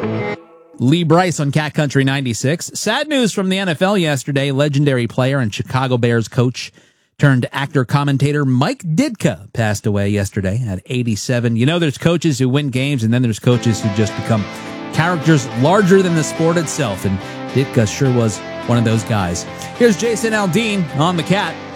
Lee Bryce on Cat Country 96. Sad news from the NFL yesterday. Legendary player and Chicago Bears coach turned actor commentator Mike Ditka passed away yesterday at 87. You know, there's coaches who win games, and then there's coaches who just become characters larger than the sport itself, and Ditka sure was one of those guys. Here's Jason Aldean on the Cat.